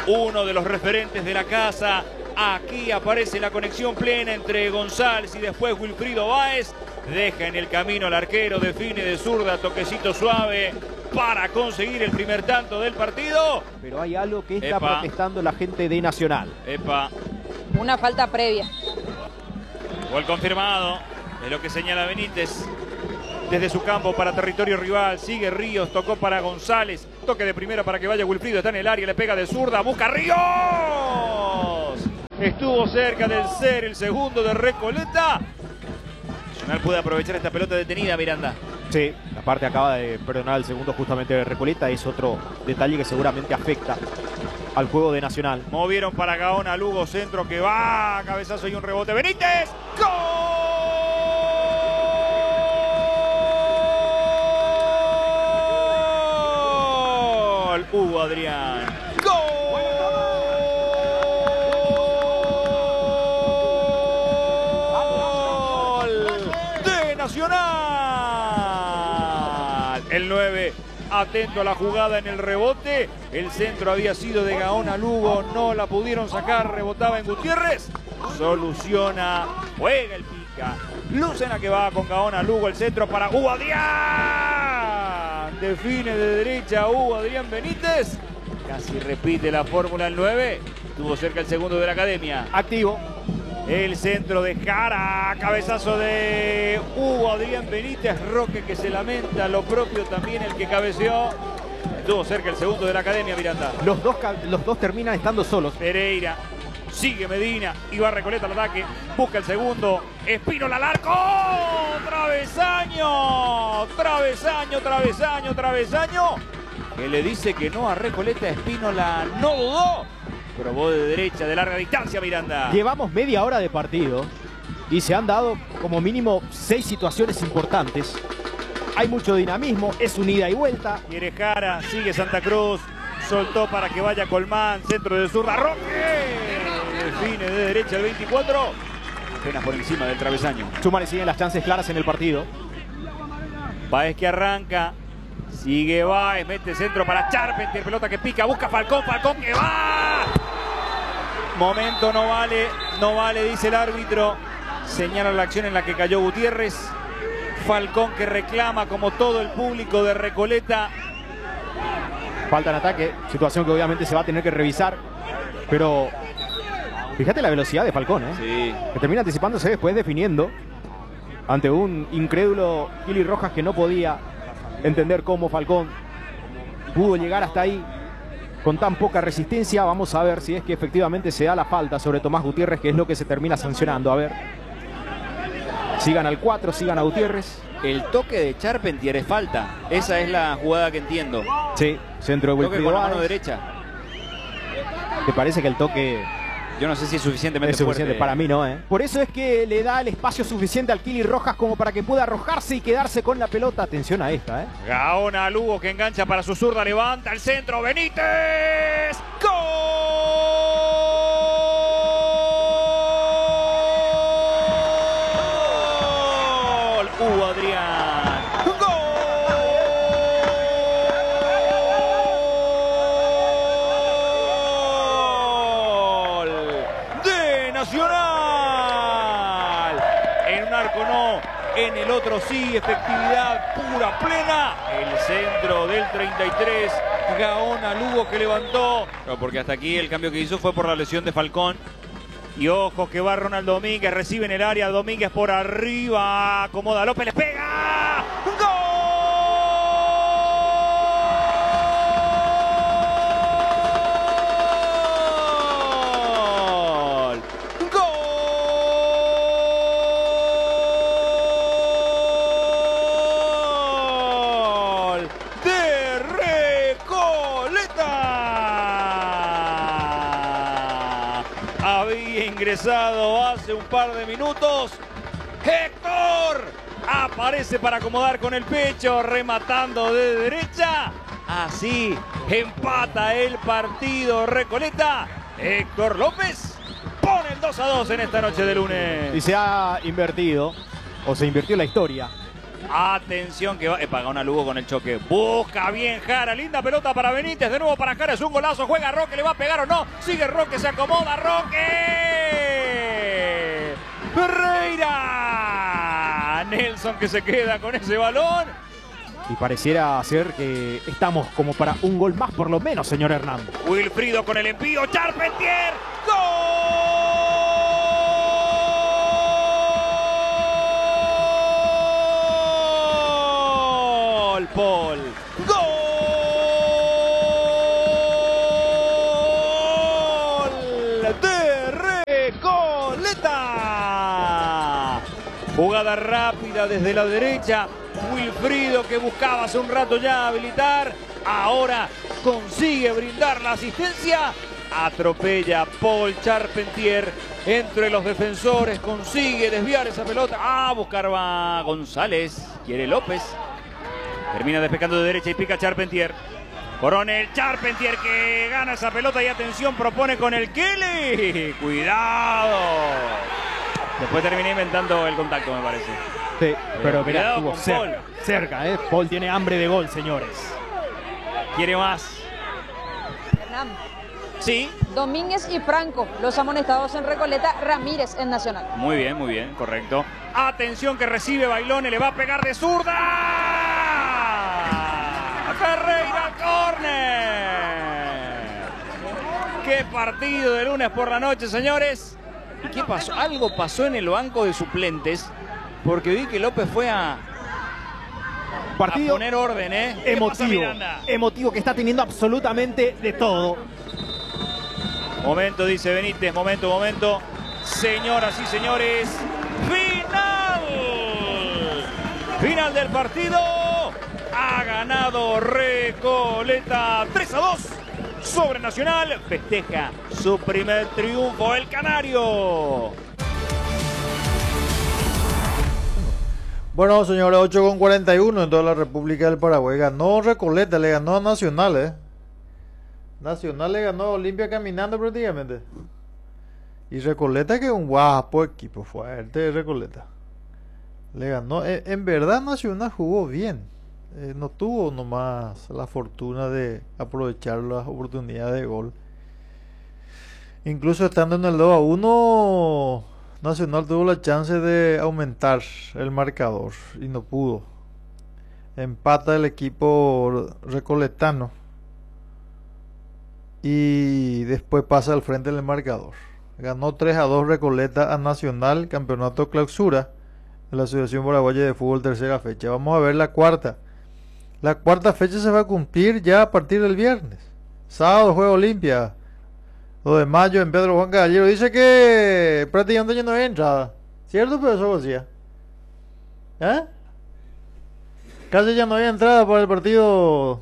uno de los referentes de la casa. Aquí aparece la conexión plena entre González y después Wilfrido Báez. Deja en el camino al arquero, define de zurda, toquecito suave para conseguir el primer tanto del partido. Pero hay algo que está protestando la gente de Nacional. Una falta previa. Gol confirmado, es lo que señala Benítez. Desde su campo para territorio rival, sigue Ríos, tocó para González. Toque de primera para que vaya Wilfrido, está en el área, le pega de zurda, busca Ríos. Estuvo cerca del ser el segundo de Recoleta. Nacional puede aprovechar esta pelota detenida, Miranda. Sí, la parte acaba de perdonar el segundo justamente de Recoleta. Es otro detalle que seguramente afecta al juego de Nacional. Movieron para Gaona, Lugo, centro que va, cabezazo y un rebote. Benítez, ¡gol! Hugo Adrián, ¡gol! De Nacional. El 9 atento a la jugada en el rebote. El centro había sido de Gaona, Lugo, no la pudieron sacar, rebotaba en Gutiérrez. Soluciona, juega el pica. Lucena que va con Gaona, Lugo, el centro para Hugo Adrián. Define de derecha Hugo Adrián Benítez. Casi repite la fórmula el 9. Estuvo cerca el segundo de la academia. Activo. El centro de Jara. Cabezazo de Hugo Adrián Benítez. Roque que se lamenta. Lo propio también el que cabeceó. Estuvo cerca el segundo de la academia, Miranda. Los dos terminan estando solos. Pereira. Sigue Medina. Y va Recoleta al ataque. Busca el segundo. Espínola al arco. Travesaño. Travesaño, travesaño, travesaño. Que le dice que no a Recoleta. Espínola no dudó. Probó de derecha, de larga distancia, Miranda. Llevamos media hora de partido y se han dado como mínimo 6 situaciones importantes. Hay mucho dinamismo, es un ida y vuelta. Quiere Jara, sigue Santa Cruz. Soltó para que vaya Colmán. Centro de zurda, Roque. Define de derecha el 24. Apenas por encima del travesaño. Suma, le siguen las chances claras en el partido. Báez que arranca. Sigue Báez, mete centro para Charpentier. Pelota que pica, busca Falcón. Falcón que va. Momento, no vale, dice el árbitro. Señala la acción en la que cayó Gutiérrez. Falcón que reclama como todo el público de Recoleta. Falta en ataque, situación que obviamente se va a tener que revisar. Pero fíjate la velocidad de Falcón, ¿eh? Sí. Que termina anticipándose después definiendo ante un incrédulo Kili Rojas que no podía entender cómo Falcón pudo llegar hasta ahí con tan poca resistencia. Vamos a ver si es que efectivamente se da la falta sobre Tomás Gutiérrez, que es lo que se termina sancionando. A ver. Sigan al 4, sigan a Gutiérrez. El toque de Charpentier es falta. Esa es la jugada que entiendo. Sí, centro de Wilfrido Báez. Con la mano derecha. ¿Te parece que el toque... Yo no sé si es suficientemente suficiente? fuerte. Para mí no, ¿eh? Por eso es que le da el espacio suficiente al Kili Rojas como para que pueda arrojarse y quedarse con la pelota. Atención a esta, ¿eh? Gaona, Lugo que engancha para su zurda, levanta el centro, Benítez. ¡Gol! Hugo Adrián. Nacional. En un arco no, en el otro sí, efectividad pura, plena. El centro del 33, Gaona, Lugo que levantó. No, porque hasta aquí el cambio que hizo fue por la lesión de Falcón. Y ojo que va Ronald Domínguez, recibe en el área, Domínguez por arriba, acomoda López, le pega. ¡Gol! Había ingresado hace un par de minutos. Héctor aparece para acomodar con el pecho, rematando de derecha. Así empata el partido Recoleta. Héctor López pone el 2-2 en esta noche de lunes. Y se ha invertido, o se invirtió la historia. Atención que va. Gaona Lugo con el choque. Busca bien Jara. Linda pelota para Benítez. De nuevo para Jara. Es un golazo. Juega Roque. ¿Le va a pegar o no? Sigue Roque. Se acomoda Roque. Ferreira. Nelson que se queda con ese balón. Y pareciera ser que estamos como para un gol más por lo menos, señor Hernán. Wilfrido con el envío. Charpentier. ¡Gol! Paul. ¡Gol! De Recoleta. Jugada rápida desde la derecha. Wilfrido que buscaba hace un rato ya habilitar. Ahora consigue brindar la asistencia. Atropella Paul Charpentier entre los defensores. Consigue desviar esa pelota. Buscar va González. Quiere López. Termina despejando de derecha y pica Charpentier. Coronel Charpentier que gana esa pelota y atención, propone con el Kelly. ¡Cuidado! Después termina inventando el contacto, me parece. Sí, pero mirá, estuvo Paul. cerca, ¿eh? Paul tiene hambre de gol, señores. Quiere más. Hernán. Sí. Domínguez y Franco, los amonestados en Recoleta, Ramírez en Nacional. Muy bien, correcto. Atención que recibe Bailone, le va a pegar de zurda. Ferreira, córner. Qué partido de lunes por la noche, señores. ¿Y qué pasó? Algo pasó en el banco de suplentes, porque vi que López fue a poner orden, ¿eh? Emotivo, que está teniendo absolutamente de todo. Momento, dice Benítez, momento. Señoras y señores, final del partido. Ha ganado Recoleta 3-2 sobre Nacional. Festeja su primer triunfo el Canario. Bueno, señores, 8:41 en toda la República del Paraguay. Ganó Recoleta, le ganó a Nacional, ¿eh? Nacional le ganó a Olimpia caminando prácticamente. Y Recoleta que es un guapo equipo, fuerte Recoleta. Le ganó. En verdad Nacional jugó bien. No tuvo nomás la fortuna de aprovechar las oportunidades de gol. Incluso estando en el 2-1, Nacional tuvo la chance de aumentar el marcador y no pudo. Empata el equipo recoletano y después pasa al frente del marcador. Ganó 3-2 Recoleta a Nacional, campeonato clausura de la Asociación Paraguaya de Fútbol, tercera fecha. Vamos a ver la cuarta. La cuarta fecha se va a cumplir ya a partir del viernes. Sábado, Juego Olimpia. 2 de mayo en Pedro Juan Caballero. Dice que prácticamente ya no hay entrada. ¿Cierto, profesor García? ¿Eh? Casi ya no había entrada para el partido.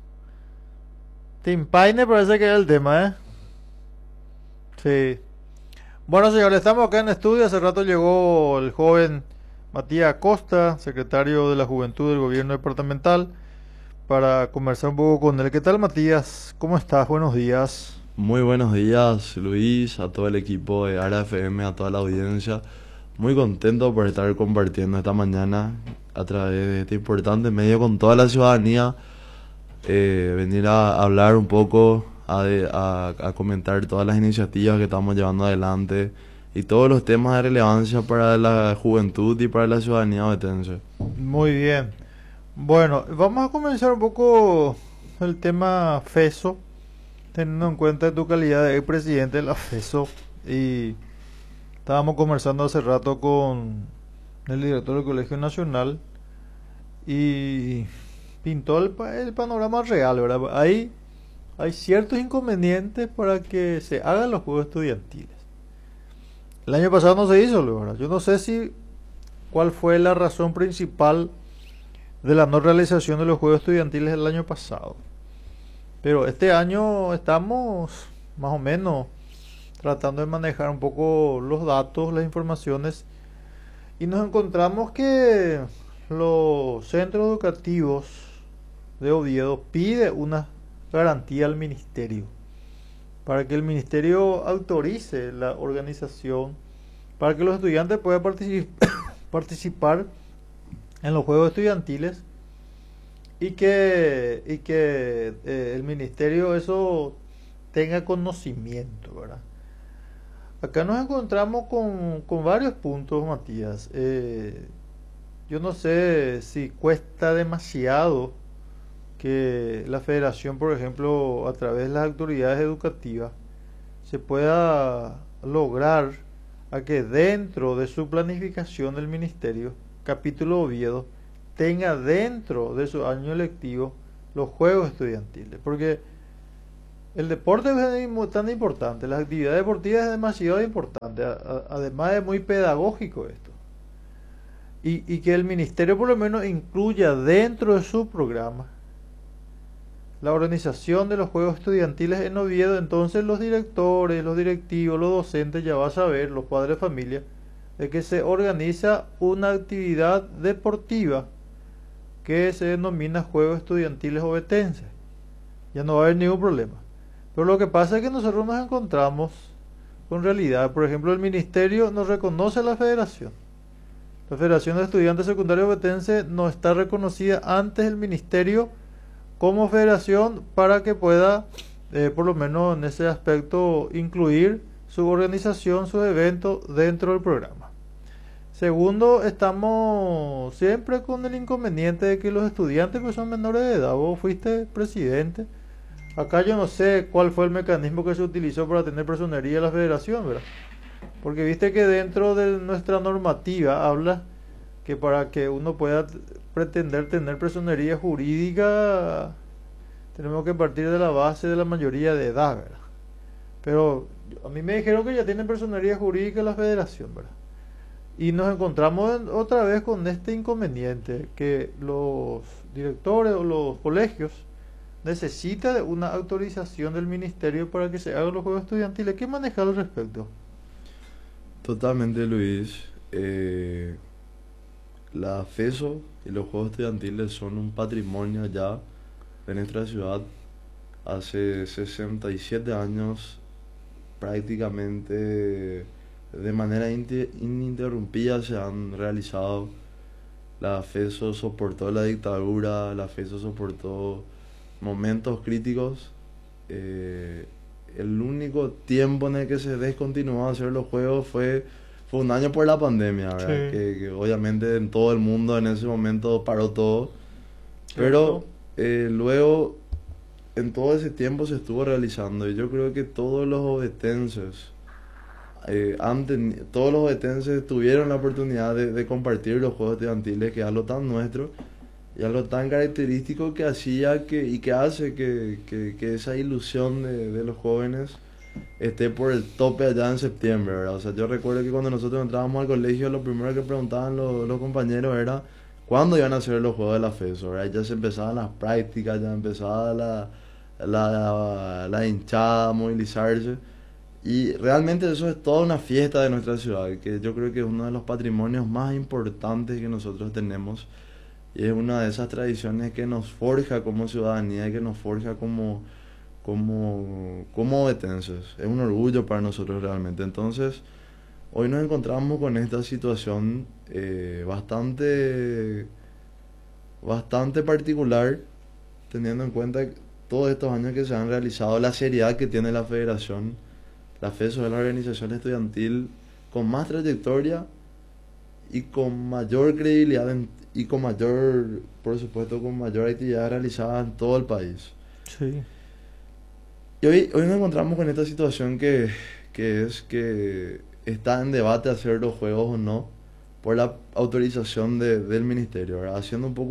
Team Paine parece que es el tema, ¿eh? Sí. Bueno, señores, estamos acá en estudio. Hace rato llegó el joven Matías Acosta, secretario de la Juventud del Gobierno Departamental, para conversar un poco con él. ¿Qué tal, Matías? ¿Cómo estás? Buenos días. Muy buenos días, Luis, a todo el equipo de ARA FM, a toda la audiencia. Muy contento por estar compartiendo esta mañana a través de este importante medio con toda la ciudadanía. Venir a hablar un poco, a comentar todas las iniciativas que estamos llevando adelante y todos los temas de relevancia para la juventud y para la ciudadanía ovetense. Muy bien. Bueno, vamos a comenzar un poco el tema FESO, teniendo en cuenta tu calidad de presidente de la FESO. Y estábamos conversando hace rato con el director del Colegio Nacional y pintó el panorama real, ¿verdad? Hay ciertos inconvenientes para que se hagan los juegos estudiantiles. El año pasado no se hizo, ¿verdad? Yo no sé cuál fue la razón principal de la no realización de los juegos estudiantiles el año pasado. Pero este año estamos más o menos tratando de manejar un poco los datos, las informaciones, y nos encontramos que los centros educativos de Oviedo pide una garantía al ministerio para que el ministerio autorice la organización, para que los estudiantes puedan participar en los juegos estudiantiles y que el ministerio eso tenga conocimiento, ¿verdad? Acá nos encontramos con varios puntos, Matías. Yo no sé si cuesta demasiado que la federación, por ejemplo, a través de las autoridades educativas, se pueda lograr a que dentro de su planificación del ministerio, capítulo Oviedo, tenga dentro de su año lectivo los juegos estudiantiles. Porque el deporte es tan importante, las actividades deportivas es demasiado importante, además es muy pedagógico esto. Y que el ministerio por lo menos incluya dentro de su programa la organización de los juegos estudiantiles en Oviedo. Entonces los directores, los directivos, los docentes ya van a saber, los padres de familia, de que se organiza una actividad deportiva que se denomina Juegos Estudiantiles Ovetenses. Ya no va a haber ningún problema. Pero lo que pasa es que nosotros nos encontramos con realidad. Por ejemplo, el ministerio no reconoce a la federación. La Federación de Estudiantes Secundarios Ovetenses no está reconocida antes del ministerio como federación para que pueda, por lo menos en ese aspecto, incluir su organización, sus eventos dentro del programa. Segundo, estamos siempre con el inconveniente de que los estudiantes pues son menores de edad. Vos fuiste presidente. Acá yo no sé cuál fue el mecanismo que se utilizó para tener personería en la federación, ¿verdad? Porque viste que dentro de nuestra normativa habla que para que uno pueda pretender tener personería jurídica tenemos que partir de la base de la mayoría de edad, ¿verdad? Pero a mí me dijeron que ya tienen personería jurídica la federación, ¿verdad? Y nos encontramos otra vez con este inconveniente que los directores o los colegios necesitan de una autorización del ministerio para que se hagan los juegos estudiantiles. ¿Qué manejar al respecto? Totalmente, Luis. La FESO y los juegos estudiantiles son un patrimonio ya de nuestra ciudad. Hace 67 años, prácticamente de manera ininterrumpida se han realizado. La FESO soportó la dictadura, la FESO soportó momentos críticos. El único tiempo en el que se descontinuó hacer los juegos fue un año por la pandemia, ¿verdad? Sí. Que obviamente en todo el mundo en ese momento paró todo. Pero luego en todo ese tiempo se estuvo realizando, y yo creo que todos los ovetenses todos los ovetenses tuvieron la oportunidad de compartir los juegos estudiantiles, que es algo tan nuestro y algo tan característico que hacía y que hace que esa ilusión de los jóvenes esté por el tope allá en septiembre, ¿verdad? O sea, yo recuerdo que cuando nosotros entrábamos al colegio, lo primero que preguntaban los compañeros era cuándo iban a hacer los juegos de la FESO, ¿verdad? Ya se empezaban las prácticas, ya empezaba la hinchada a movilizarse, y realmente eso es toda una fiesta de nuestra ciudad, que yo creo que es uno de los patrimonios más importantes que nosotros tenemos, y es una de esas tradiciones que nos forja como ciudadanía y que nos forja como ovetenses. Es un orgullo para nosotros realmente. Entonces, hoy nos encontramos con esta situación bastante particular, teniendo en cuenta todos estos años que se han realizado, la seriedad que tiene la federación. La FESO es la organización estudiantil con más trayectoria y con mayor credibilidad y con mayor, por supuesto, con mayor actividad realizada en todo el país. Sí. Y hoy nos encontramos con esta situación que está en debate hacer los juegos o no por la autorización del ministerio, ¿verdad?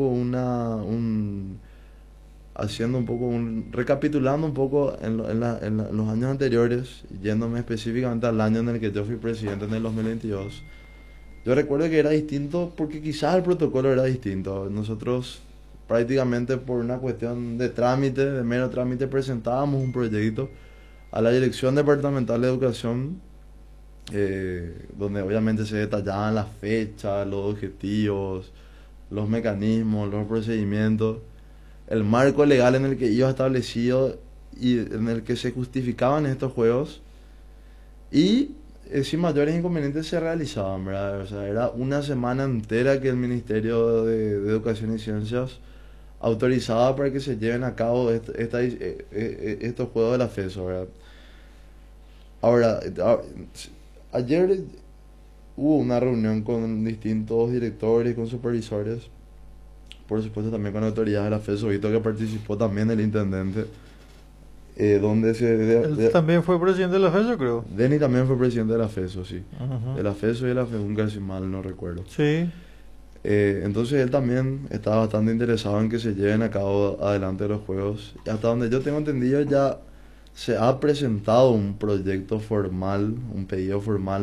Recapitulando un poco en los años anteriores, yéndome específicamente al año en el que yo fui presidente, en el 2022, yo recuerdo que era distinto porque quizás el protocolo era distinto. Nosotros prácticamente por una cuestión de mero trámite, presentábamos un proyecto a la Dirección Departamental de Educación, donde obviamente se detallaban las fechas, los objetivos, los mecanismos, los procedimientos, el marco legal en el que iba establecido y en el que se justificaban estos juegos. Y sin mayores inconvenientes se realizaban, ¿verdad? O sea, era una semana entera que el Ministerio de Educación y Ciencias autorizaba para que se lleven a cabo estos juegos de la FESO, ¿verdad? Ahora, ayer hubo una reunión con distintos directores, con supervisores, por supuesto también con autoridades de la FESO, visto que participó también el intendente, donde Él también fue presidente de la FESO, creo. Denny también fue presidente de la FESO, sí. Ajá. De la FESO y de la FEUNCA, si mal no recuerdo. Sí. Entonces él también estaba bastante interesado en que se lleven a cabo adelante los juegos. Y hasta donde yo tengo entendido ya se ha presentado un proyecto formal, un pedido formal